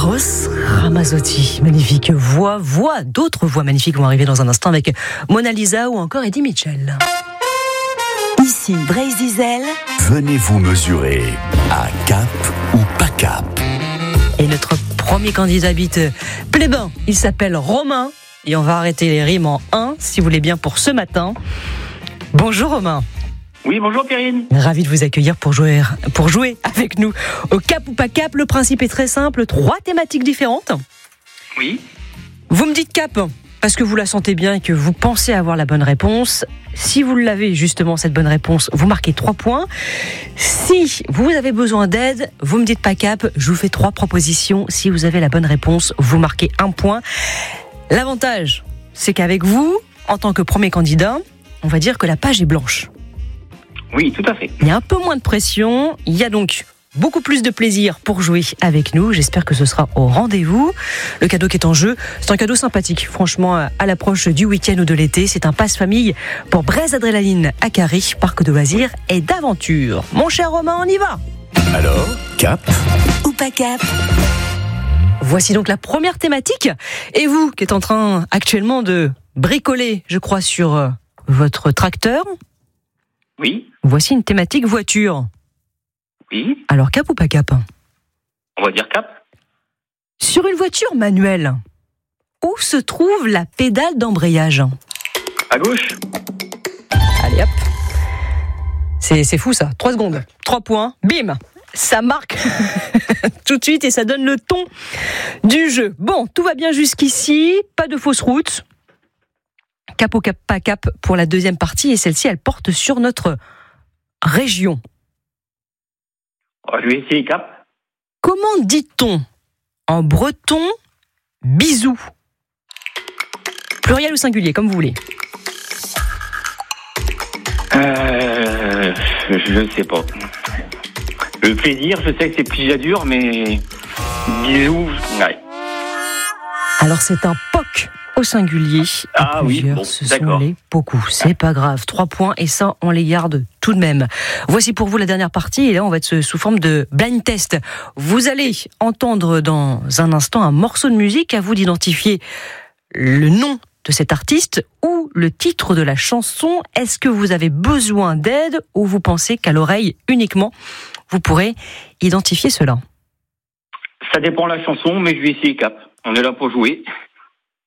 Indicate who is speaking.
Speaker 1: Eros Ramazzotti, magnifique voix, d'autres voix magnifiques vont arriver dans un instant avec Mona Lisa ou encore Eddie Mitchell.
Speaker 2: Ici Brésil.
Speaker 3: Venez vous mesurer à Cap ou pas Cap.
Speaker 1: Et notre premier candidat habite Plébin, il s'appelle Romain et on va arrêter les rimes en 1 si vous voulez bien pour ce matin. Bonjour Romain.
Speaker 4: Oui, bonjour Perrine.
Speaker 1: Ravi de vous accueillir pour jouer avec nous au Cap ou pas Cap. Le principe est très simple, 3 thématiques différentes.
Speaker 4: Oui.
Speaker 1: Vous me dites Cap parce que vous la sentez bien et que vous pensez avoir la bonne réponse. Si vous l'avez justement cette bonne réponse, vous marquez 3 points. Si vous avez besoin d'aide, vous me dites pas Cap, je vous fais 3 propositions. Si vous avez la bonne réponse, vous marquez 1 point. L'avantage, c'est qu'avec vous, en tant que premier candidat, on va dire que la page est blanche.
Speaker 4: Oui, tout à fait.
Speaker 1: Il y a un peu moins de pression, il y a donc beaucoup plus de plaisir pour jouer avec nous. J'espère que ce sera au rendez-vous. Le cadeau qui est en jeu, c'est un cadeau sympathique. Franchement, à l'approche du week-end ou de l'été, c'est un passe-famille pour Breizh Adrénaline à Carry, parc de loisirs et d'aventure. Mon cher Romain, on y va.
Speaker 3: Alors, Cap
Speaker 2: Ou pas Cap.
Speaker 1: Voici donc la première thématique. Et vous, qui êtes en train actuellement de bricoler, je crois, sur votre tracteur,
Speaker 4: Oui.
Speaker 1: voici une thématique voiture.
Speaker 4: Oui.
Speaker 1: Alors, Cap ou pas Cap ?
Speaker 4: On va dire Cap.
Speaker 1: Sur une voiture manuelle, où se trouve la pédale d'embrayage ?
Speaker 4: À gauche.
Speaker 1: Allez hop. C'est fou ça, 3 secondes, 3 points, bim, ça marque tout de suite et ça donne le ton du jeu. Bon, tout va bien jusqu'ici, pas de fausse route. Cap ou Cap pas Cap pour la deuxième partie et celle-ci elle porte sur notre région.
Speaker 4: Je vais essayer Cap.
Speaker 1: Comment dit-on en breton bisou ? Pluriel ou singulier, comme vous voulez.
Speaker 4: Je ne sais pas. Le plaisir, je sais que c'est plus dur, mais bisous, ouais.
Speaker 1: Alors c'est un POC au singulier.
Speaker 4: Ah oui,
Speaker 1: plusieurs,
Speaker 4: bon,
Speaker 1: ce
Speaker 4: d'accord.
Speaker 1: sont les beaucoup. C'est pas grave. 3 points et ça, on les garde tout de même. Voici pour vous la dernière partie et là, on va être sous forme de blind test. Vous allez entendre dans un instant un morceau de musique, à vous d'identifier le nom de cet artiste ou le titre de la chanson. Est-ce que vous avez besoin d'aide ou vous pensez qu'à l'oreille uniquement, vous pourrez identifier cela ?
Speaker 4: Ça dépend de la chanson, mais je vais essayer Cap. On est là pour jouer.